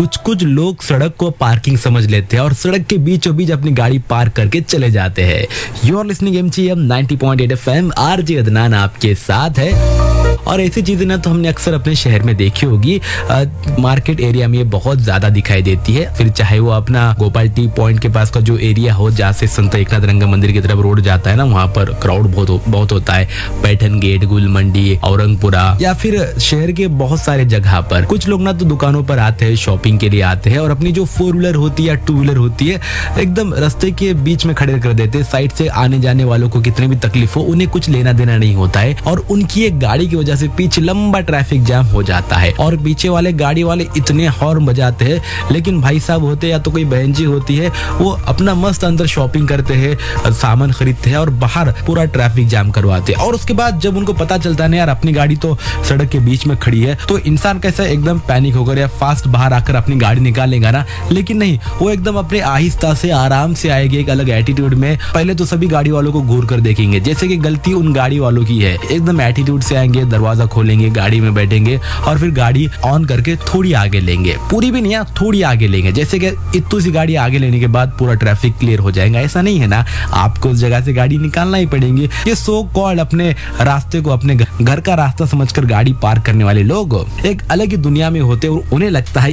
कुछ कुछ लोग सड़क को पार्किंग समझ लेते हैं और सड़क के बीचों बीच अपनी गाड़ी पार्क करके चले जाते हैं। You are listening MGM 90.8 FM, RJ Adnan आपके साथ है। और ऐसी चीजें ना तो हमने अक्सर अपने शहर में देखी होगी, मार्केट एरिया में ये बहुत ज्यादा दिखाई देती है। फिर चाहे वो अपना गोपाल टी पॉइंट के पास का जो एरिया हो, जहाँ से संत एकनाथ रंगा मंदिर की तरफ रोड जाता है ना, वहाँ पर क्राउड बहुत होता है। पैठन गेट, गुल मंडी, औरंगपुरा या फिर शहर के बहुत सारे जगह पर कुछ लोग ना तो दुकानों पर आते हैं, शॉपिंग के लिए आते हैं और अपनी जो 4 व्हीलर होती है या 2 व्हीलर होती है एकदम रास्ते के बीच में खड़े कर देते हैं। साइड से आने जाने वालों को कितनी भी तकलीफ हो, उन्हें कुछ लेना देना नहीं होता है और उनकी एक गाड़ी की वजह से पीछे लंबा ट्रैफिक जाम हो जाता है और पीछे वाले गाड़ी वाले इतने हॉर्न बजाते हैं, लेकिन भाई साहब होते या तो कोई बहन जी होती है, वो अपना मस्त अंदर शॉपिंग करते हैं, सामान खरीदते हैं और बाहर पूरा ट्रैफिक जाम करवाते हैं। और उसके बाद जब उनको पता चलता है यार अपनी गाड़ी तो सड़क के बीच में खड़ी है, तो इंसान कैसा एकदम पैनिक होकर या फास्ट बाहर आकर अपनी गाड़ी निकाल लेगा ना, लेकिन नहीं, वो एकदम अपने आहिस्ता से आराम से आएगी एक अलग एटीट्यूड में। पहले तो सभी गाड़ी वालों को घूर कर देखेंगे जैसे कि गलती उन गाड़ी वालों की है। एकदम एटीट्यूड से आएंगे, दरवाजा खोलेंगे, गाड़ी में बैठेंगे और फिर गाड़ी ऑन करके थोड़ी आगे लेंगे, पूरी भी नहीं, थोड़ी आगे लेंगे, जैसे कि इतनी सी गाड़ी आगे लेने के बाद पूरा ट्रैफिक क्लियर हो जाएगा। ऐसा नहीं है ना, आपको उस जगह से गाड़ी निकालना ही पड़ेगी। ये सो कॉल्ड अपने रास्ते को अपने घर का रास्ता समझकर गाड़ी पार्क करने वाले लोग एक अलग ही दुनिया में होते और उन्हें लगता है